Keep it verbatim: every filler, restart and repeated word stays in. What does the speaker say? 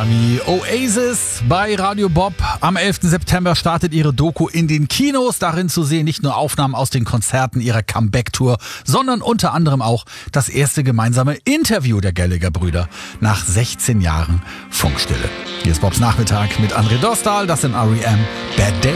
Die Oasis bei Radio Bob. Am elften September startet ihre Doku in den Kinos. Darin zu sehen nicht nur Aufnahmen aus den Konzerten ihrer Comeback-Tour, sondern unter anderem auch das erste gemeinsame Interview der Gallagher-Brüder nach sechzehn Jahren Funkstille. Hier ist Bobs Nachmittag mit André Dostal. Das sind R E M. Bad Day.